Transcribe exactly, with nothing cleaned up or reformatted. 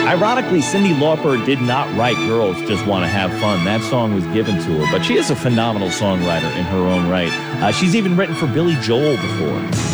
Ironically, Cyndi Lauper did not write Girls Just Want to Have Fun. That song was given to her, but she is a phenomenal songwriter in her own right. Uh, she's even written for Billy Joel before.